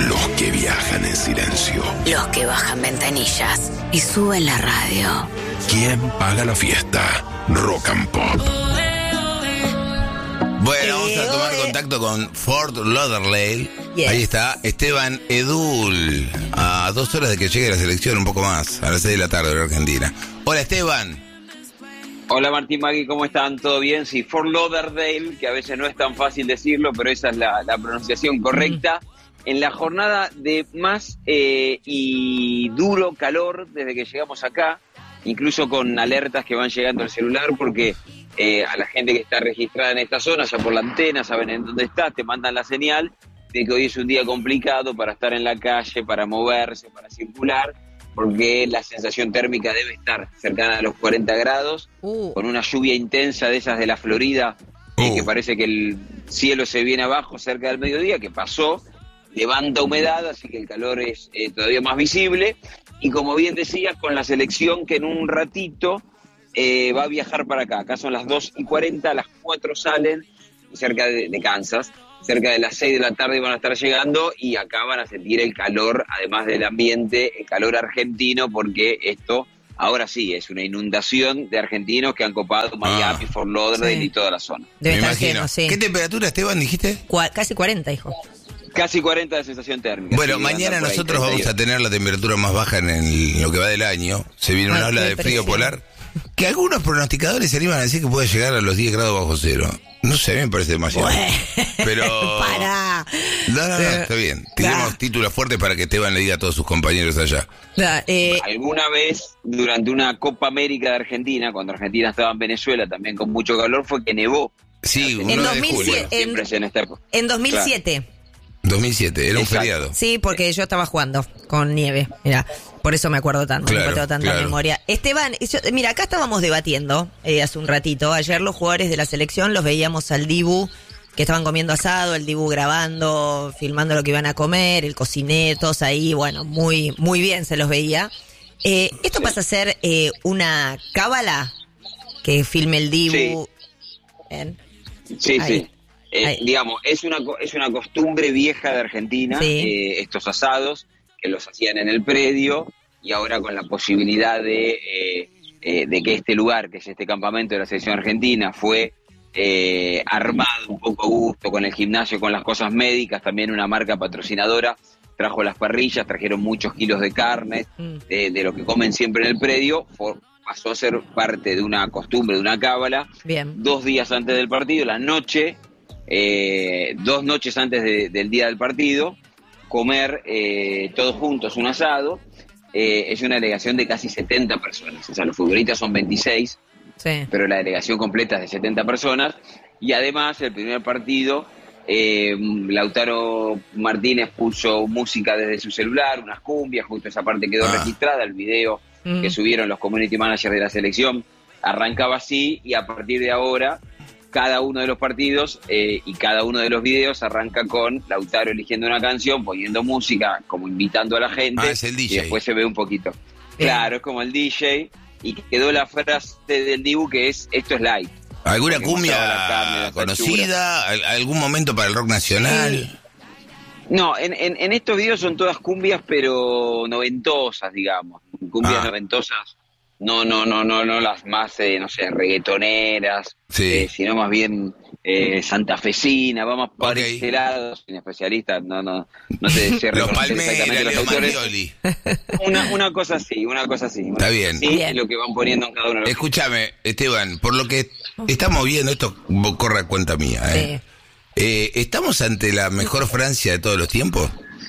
Los que viajan en silencio. Los que bajan ventanillas y suben la radio. ¿Quién paga la fiesta? Rock and Pop. Bueno, vamos a tomar contacto con Fort Lauderdale. Yes. Ahí está Esteban Edul, a 2 horas de que llegue la selección, un poco más, a las 6 de la tarde de la Argentina. Hola, Esteban. Hola, Martín, Magui, ¿cómo están? ¿Todo bien? Sí, Fort Lauderdale, que a veces no es tan fácil decirlo, pero esa es la pronunciación correcta. En la jornada de más y duro calor desde que llegamos acá, incluso con alertas que van llegando al celular, porque a la gente que está registrada en esta zona, ya por la antena, saben en dónde está, te mandan la señal de que hoy es un día complicado para estar en la calle, para moverse, para circular, porque la sensación térmica debe estar cercana a los 40 grados, con una lluvia intensa de esas de la Florida, que parece que el cielo se viene abajo cerca del mediodía, que pasó, levanta humedad, así que el calor es todavía más visible, y como bien decías, con la selección que en un ratito va a viajar para acá son las 2:40, a las 4 salen, cerca de Kansas, cerca de las 6 de la tarde van a estar llegando, y acá van a sentir el calor, además del ambiente, el calor argentino, porque esto, ahora sí, es una inundación de argentinos que han copado Miami, Fort Lauderdale y toda la zona. Me imagino. Sí. ¿Qué temperatura, Esteban, dijiste? Casi 40, hijo. Casi 40 de sensación térmica. Bueno, sí, mañana nosotros vamos a tener la temperatura más baja en lo que va del año. Se viene una ola de frío polar, que algunos pronosticadores se animan a decir que puede llegar a los 10 grados bajo cero. No sé, a mí me parece demasiado. Pero... ¡Para! No, está bien. Tenemos títulos fuertes para que Esteban le diga a todos sus compañeros allá. Alguna vez, durante una Copa América de Argentina, cuando Argentina estaba en Venezuela, también con mucho calor, fue que nevó. Sí, en 2007. En 2007. Claro. 2007, era un feriado. Sí, porque yo estaba jugando con nieve, mira, por eso me acuerdo tanto, no tengo tanta memoria. Esteban, mira, acá estábamos debatiendo hace un ratito, ayer los jugadores de la selección los veíamos al Dibu, que estaban comiendo asado, el Dibu grabando, filmando lo que iban a comer, el cocinero, todos ahí, bueno, muy, muy bien se los veía. ¿Esto pasa a ser una cábala que filme el Dibu? Sí. Sí. Digamos, es una costumbre vieja de Argentina, estos asados, que los hacían en el predio, y ahora con la posibilidad de que este lugar, que es este campamento de la selección argentina, fue armado un poco a gusto, con el gimnasio, con las cosas médicas, también una marca patrocinadora, trajo las parrillas, trajeron muchos kilos de carne, de lo que comen siempre en el predio, pasó a ser parte de una costumbre, de una cábala. Bien. 2 días antes del partido, la noche... 2 noches antes del día del partido, comer todos juntos un asado. Es una delegación de casi 70 personas, o sea, los futbolistas son 26, pero la delegación completa es de 70 personas, y además el primer partido, Lautaro Martínez puso música desde su celular, unas cumbias, justo esa parte quedó registrada, el video que subieron los community managers de la selección arrancaba así, y a partir de ahora cada uno de los partidos y cada uno de los videos arranca con Lautaro eligiendo una canción, poniendo música, como invitando a la gente, es el DJ. Y después se ve un poquito. Claro, es como el DJ, y quedó la frase del Dibu que es, esto es live. ¿Alguna cumbia conocida? ¿Algún momento para el rock nacional? No, en estos videos son todas cumbias, pero noventosas, digamos. Cumbias noventosas. No las más, no sé, reggaetoneras, sino más bien santafesina, vamos por este lado, sin especialistas, no sé los Palmeras, los Marioli. Una cosa así. Está bien. Sí, es lo que van poniendo en cada uno de los... Escúchame, Esteban, por lo que estamos viendo, esto corre a cuenta mía, ¿estamos ante la mejor Francia de todos los tiempos?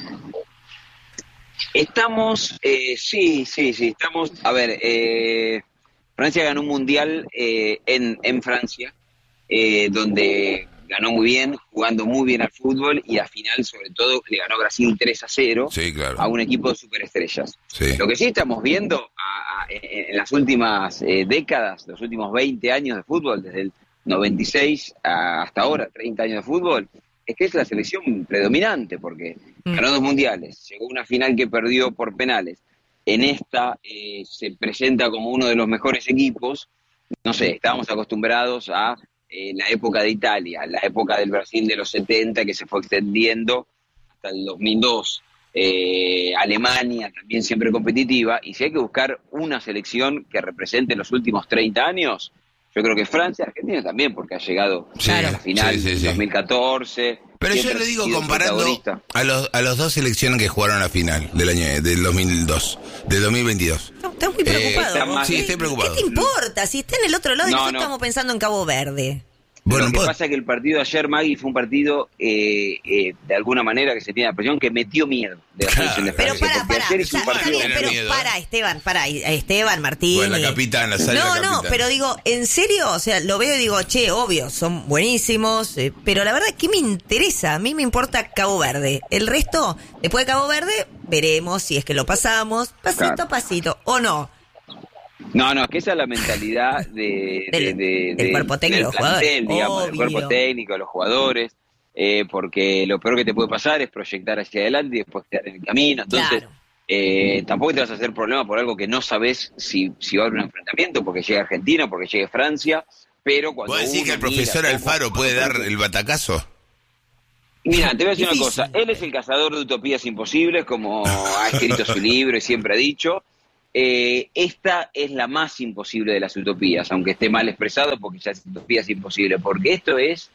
Estamos, sí, estamos, a ver, Francia ganó un mundial en Francia, donde ganó muy bien, jugando muy bien al fútbol, y al final, sobre todo, le ganó Brasil 3-0 a un equipo de superestrellas. Sí. Lo que sí estamos viendo en las últimas décadas, los últimos 20 años de fútbol, desde el 96 hasta ahora, 30 años de fútbol, es que es la selección predominante, porque ganó 2 mundiales, llegó a una final que perdió por penales. En esta se presenta como uno de los mejores equipos. No sé, estábamos acostumbrados a la época de Italia, la época del Brasil de los 70, que se fue extendiendo hasta el 2002, Alemania también siempre competitiva, y si hay que buscar una selección que represente los últimos 30 años, yo creo que Francia, Argentina también, porque ha llegado a la final en 2014. Pero yo le digo comparando a los dos selecciones que jugaron la final del 2002, del 2022. Estás muy preocupado. Sí, estoy preocupado. ¿Qué te importa? Si está en el otro lado y nosotros estamos pensando en Cabo Verde. Bueno, lo que pasa es que el partido de ayer, Maggie, fue un partido de alguna manera que se tiene la presión que metió miedo de la selección de Francia. Pero para Esteban Martín. Bueno, la capitana, sale la capitana. Pero digo, en serio, o sea, lo veo y digo, che, obvio, son buenísimos, pero la verdad, ¿qué me interesa? A mí me importa Cabo Verde. El resto, después de Cabo Verde, veremos si es que lo pasamos, pasito a pasito, o no. No, es que esa es la mentalidad del cuerpo técnico, del plantel, digamos, del cuerpo técnico, de los jugadores, porque lo peor que te puede pasar es proyectar hacia adelante y después quedar en el camino. Entonces, tampoco te vas a hacer problema por algo que no sabes si va a haber un enfrentamiento, porque llegue Argentina, porque llegue Francia, pero cuando ¿vos decís que el profesor Alfaro puede dar el batacazo? Mira, te voy a decir una cosa, él es el cazador de utopías imposibles, como ha escrito su libro y siempre ha dicho. Esta es la más imposible de las utopías, aunque esté mal expresado, porque ya es utopía es imposible, porque esto es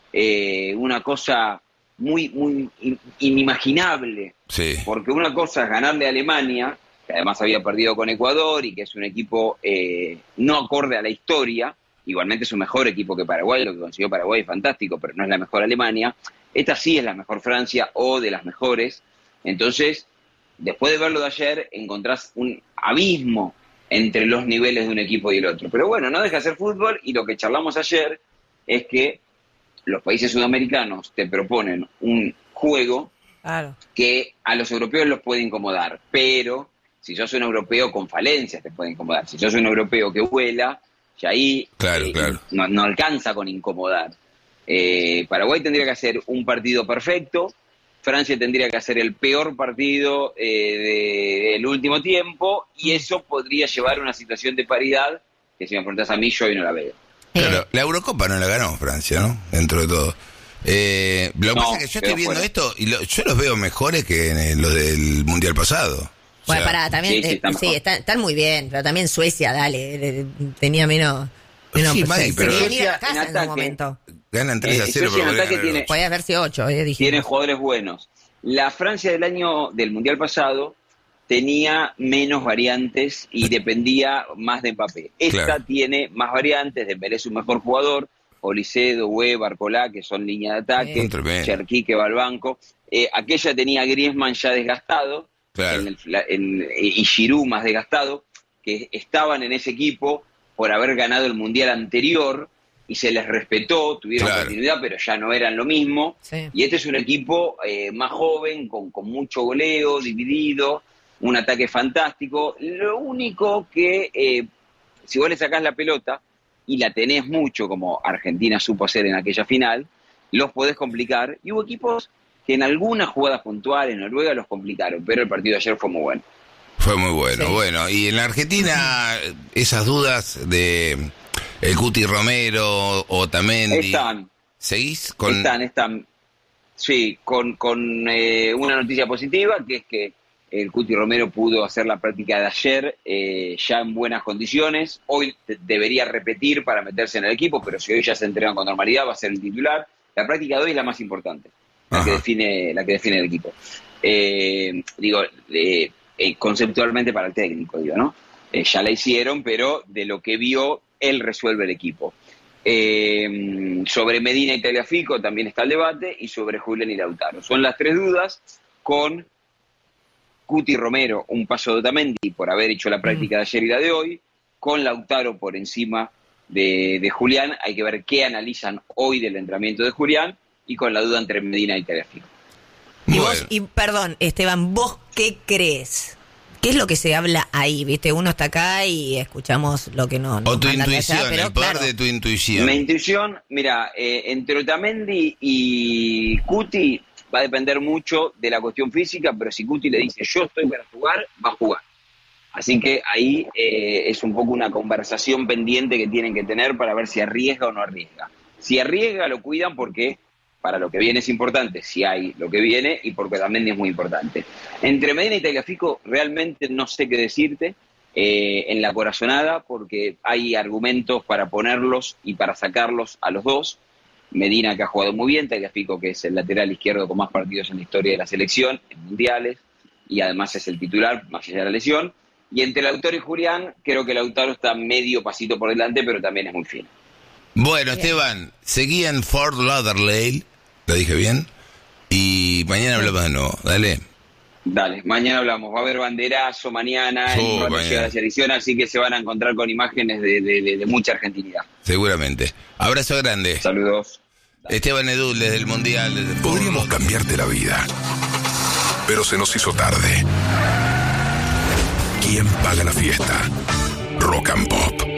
una cosa muy inimaginable, porque una cosa es ganarle a Alemania, que además había perdido con Ecuador y que es un equipo no acorde a la historia, igualmente es un mejor equipo que Paraguay, lo que consiguió Paraguay es fantástico, pero no es la mejor Alemania. Esta sí es la mejor Francia o de las mejores. Entonces, después de verlo de ayer, encontrás un abismo entre los niveles de un equipo y el otro. Pero bueno, no deja de ser fútbol, y lo que charlamos ayer es que los países sudamericanos te proponen un juego que a los europeos los puede incomodar, pero si sos un europeo con falencias te puede incomodar. Si sos un europeo que vuela, ya ahí no alcanza con incomodar. Paraguay tendría que hacer un partido perfecto, Francia tendría que hacer el peor partido del último tiempo, y eso podría llevar a una situación de paridad que, si me preguntas a mí, yo hoy no la veo. Claro, la Eurocopa no la ganó Francia, ¿no? Dentro de todo. Lo que pasa es que yo estoy viendo esto y yo los veo mejores que los del Mundial pasado. Bueno, también están muy bien, pero también Suecia, tenía menos sí, Maggie, pero Suecia en algún momento. Ganan 3-0, pero podía haber sido 8, tienen jugadores buenos. La Francia del Mundial pasado tenía menos variantes y dependía más de Mbappé. Esta tiene más variantes, Dembélé es un mejor jugador, Olise, Doué, Barcolá, que son línea de ataque, Cherki, que va al banco. Aquella tenía a Griezmann ya desgastado, y Giroud más desgastado, que estaban en ese equipo por haber ganado el Mundial anterior, y se les respetó, tuvieron continuidad, pero ya no eran lo mismo. Y este es un equipo más joven, con mucho goleo, dividido, un ataque fantástico. Lo único que, si vos le sacás la pelota y la tenés mucho, como Argentina supo hacer en aquella final, los podés complicar. Y hubo equipos que en algunas jugadas puntuales, en Noruega, los complicaron, pero el partido de ayer fue muy bueno. Fue muy bueno, bueno. Y en la Argentina, esas dudas de el Cuti Romero, Otamendi, ¿seguís con...? Están. Sí, con una noticia positiva, que es que el Cuti Romero pudo hacer la práctica de ayer ya en buenas condiciones. Hoy debería repetir para meterse en el equipo, pero si hoy ya se entregan con normalidad, va a ser el titular. La práctica de hoy es la más importante, la que define el equipo. Conceptualmente para el técnico, ¿no? Ya la hicieron, pero de lo que vio, él resuelve el equipo. Sobre Medina y Tagliafico también está el debate, y sobre Julián y Lautaro. Son las tres dudas, con Cuti Romero un paso de Otamendi por haber hecho la práctica de ayer y la de hoy, con Lautaro por encima de Julián. Hay que ver qué analizan hoy del entrenamiento de Julián, y con la duda entre Medina y Tagliafico. Perdón, Esteban, ¿vos qué crees? ¿Qué es lo que se habla ahí? ¿Viste? Uno está acá y escuchamos lo que no. O tu intuición, allá, el poder de tu intuición. Mi intuición, mira, entre Otamendi y Cuti va a depender mucho de la cuestión física, pero si Cuti le dice yo estoy para jugar, va a jugar. Así que ahí es un poco una conversación pendiente que tienen que tener para ver si arriesga o no arriesga. Si arriesga, lo cuidan porque para lo que viene es importante, si hay lo que viene, y porque también es muy importante. Entre Medina y Tagliafico realmente no sé qué decirte en la corazonada, porque hay argumentos para ponerlos y para sacarlos a los dos. Medina, que ha jugado muy bien, Tagliafico, que es el lateral izquierdo con más partidos en la historia de la selección, en mundiales, y además es el titular, más allá de la lesión. Y entre Lautaro y Julián, creo que Lautaro está medio pasito por delante, pero también es muy fino. Bueno, Esteban, seguí en Fort Lauderdale, ¿lo dije bien? Y mañana hablamos de nuevo, dale. Dale, mañana hablamos. Va a haber banderazo mañana en la selección, así que se van a encontrar con imágenes de mucha argentinidad. Seguramente. Abrazo grande. Saludos. Dale. Esteban Edul, desde el Mundial. Podríamos cambiarte la vida, pero se nos hizo tarde. ¿Quién paga la fiesta? Rock and Pop.